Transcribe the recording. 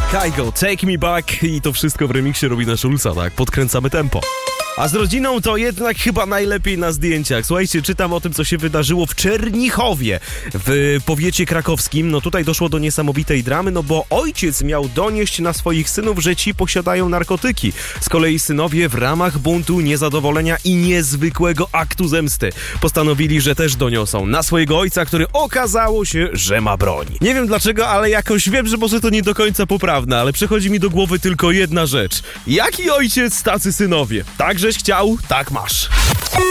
Kygo, Take Me Back i to wszystko w remiksie Robina Schulza, tak? Podkręcamy tempo. A z rodziną to jednak chyba najlepiej na zdjęciach. Słuchajcie, czytam o tym, co się wydarzyło w Czernichowie, w powiecie krakowskim. No tutaj doszło do niesamowitej dramy, no bo ojciec miał donieść na swoich synów, że ci posiadają narkotyki. Z kolei synowie w ramach buntu, niezadowolenia i niezwykłego aktu zemsty postanowili, że też doniosą na swojego ojca, który okazało się, że ma broń. Nie wiem dlaczego, ale jakoś wiem, że może to nie do końca poprawne, ale przychodzi mi do głowy tylko jedna rzecz. Jaki ojciec, tacy synowie. Takżeś chciał, tak masz.